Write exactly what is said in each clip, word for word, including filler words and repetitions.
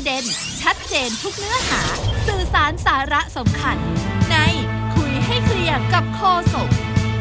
ประเด็นชัดเจนทุกเนื้อหาสื่อสารสาระสำคัญในคุยให้เคลียร์กับโฆษก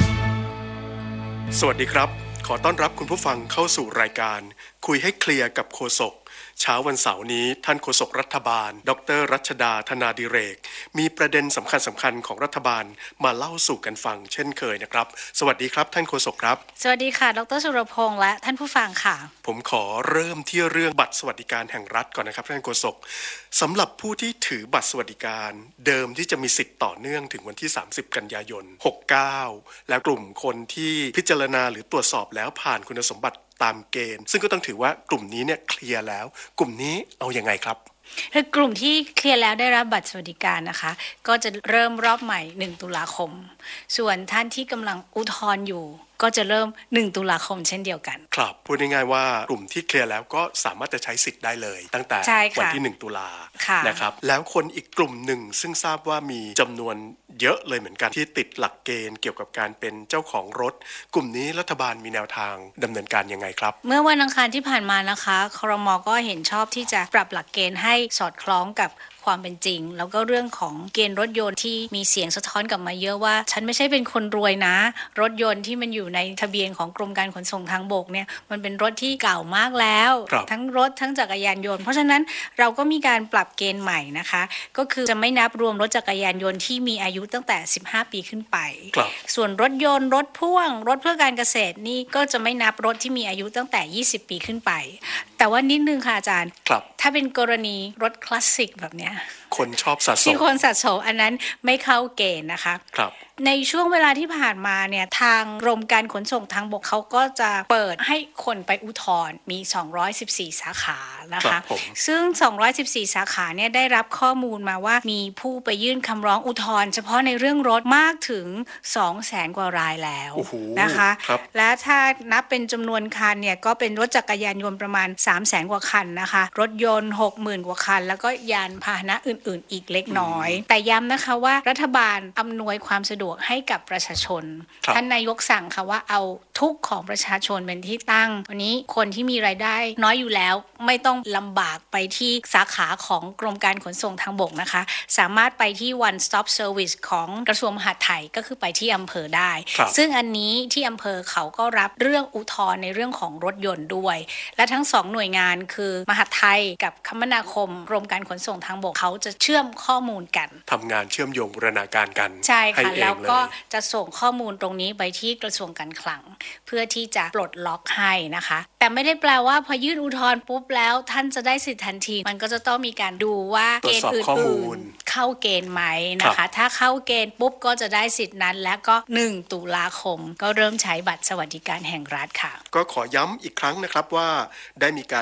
สวัสดีครับขอต้อนรับคุณผู้ฟังเข้าสู่รายการคุยให้เคลียร์กับโฆษกเช้าวันเสาร์นี้ท่านโฆษกรัฐบาลดร.รัชดาธนาดิเรกมีประเด็นสำคัญสำคัญของรัฐบาลมาเล่าสู่กันฟังเช่นเคยนะครับสวัสดีครับท่านโฆษกครับสวัสดีค่ะดร.สุรพงษ์และท่านผู้ฟังค่ะผมขอเริ่มที่เรื่องบัตรสวัสดิการแห่งรัฐก่อนนะครับท่านโฆษกสำหรับผู้ที่ถือบัตรสวัสดิการเดิมที่จะมีสิทธิ์ต่อเนื่องถึงวันที่สามสิบกันยายนหกสิบเก้าแล้วกลุ่มคนที่พิจารณาหรือตรวจสอบแล้วผ่านคุณสมบัติตามเกณฑ์ซึ่งก็ต้องถือว่ากลุ่มนี้เนี่ยเคลียร์แล้วกลุ่มนี้เอายังไงครับคือกลุ่มที่เคลียร์แล้วได้รับบัตรสวัสดิการนะคะก็จะเริ่มรอบใหม่หนึ่งตุลาคมส่วนท่านที่กำลังอุทธรณ์อยู่ก็จะเริ่มหนึ่งตุลาคมเช่นเดียวกันครับพูดง่ายๆว่ากลุ่มที่เคลียร์แล้วก็สามารถจะใช้สิทธิ์ได้เลยตั้งแต่วันที่หนึ่งตุลานะครับแล้วคนอีกกลุ่มหนึ่งซึ่งทราบว่ามีจำนวนเยอะเลยเหมือนกันที่ติดหลักเกณฑ์เกี่ยวกับการเป็นเจ้าของรถกลุ่มนี้รัฐบาลมีแนวทางดำเนินการยังไงครับเมื่อวันอังคารที่ผ่านมานะคะครม.ก็เห็นชอบที่จะปรับหลักเกณฑ์ให้สอดคล้องกับความเป็นจริงแล้วก็เรื่องของเกณฑ์รถยนต์ที่มีเสียงสะท้อนกลับมาเยอะว่าฉันไม่ใช่เป็นคนรวยนะรถยนต์ที่มันอยู่ในทะเบียนของกรมการขนส่งทางบกเนี่ยมันเป็นรถที่เก่ามากแล้วทั้งรถทั้งจักรยานยนต์เพราะฉะนั้นเราก็มีการปรับเกณฑ์ใหม่นะคะก็คือจะไม่นับรวมรถจักรยานยนต์ที่มีอายุตั้งแต่สิบห้าปีขึ้นไปส่วนรถยนต์รถพ่วงรถเพื่อการเกษตรนี่ก็จะไม่นับรถที่มีอายุตั้งแต่ยี่สิบปีขึ้นไปแต่ว่านิดนึงค่ะอาจารย์ถ้าเป็นกรณีรถคลาสสิกแบบเนี้ยคนชอบสะสมที่คนสะสมอันนั้นไม่เข้าเกณฑ์นะคะครับในช่วงเวลาที่ผ่านมาเนี่ยทางกรมการขนส่งทางบกเขาก็จะเปิดให้คนไปอุทธรณ์มีสองร้อยสิบสี่สาขานะคะซึ่งสองร้อยสิบสี่สาขาเนี่ยได้รับข้อมูลมาว่ามีผู้ไปยื่นคำร้องอุทธรณ์เฉพาะในเรื่องรถมากถึง สองแสน กว่ารายแล้วนะคะและถ้านับเป็นจำนวนคันเนี่ยก็เป็นรถจักรยานยนต์ประมาณ สามแสน กว่าคันนะคะรถยนต์ หกหมื่น กว่าคันแล้วก็ยานพาหนะอื่นๆอีกเล็กน้อยแต่ย้ำนะคะว่ารัฐบาลอำนวยความสะดวกให้กับประชาชนท่านนายกสั่งค่ะว่าเอาทุกของประชาชนเป็นที่ตั้งวันนี้คนที่มีรายได้น้อยอยู่แล้วไม่ต้องลำบากไปที่สาขาของกรมการขนส่งทางบกนะคะสามารถไปที่ one stop service ของกระทรวงมหาดไทยก็คือไปที่อำเภอได้ซึ่งอันนี้ที่อำเภอเขาก็รับเรื่องอุทธรณ์ในเรื่องของรถยนต์ด้วยและทั้งสองหน่วยงานคือมหาดไทยกับคมนาคมกรมการขนส่งทางบกเขาจะเชื่อมข้อมูลกันทำงานเชื่อมโยงบูรณาการกันใช่ค่ะแล้วก็จะส่งข้อมูลตรงนี้ไปที่กระทรวงการคลังเพื่อที่จะปลดล็อกให้นะคะแต่ไม่ได้แปลว่าพอยื่นอุทธรณ์ปุ๊บแล้วท่านจะได้สิทธิทันทีมันก็จะต้องมีการดูว่าเกณฑ์อื่นๆเข้าเกณฑ์ไหมนะคะถ้าเข้าเกณฑ์ปุ๊บก็จะได้สิทธินั้นและก็หนึ่งตุลาคมก็เริ่มใช้บัตรสวัสดิการแห่งรัฐค่ะก็ขอย้ำอีกครั้งนะครับว่าได้มีการ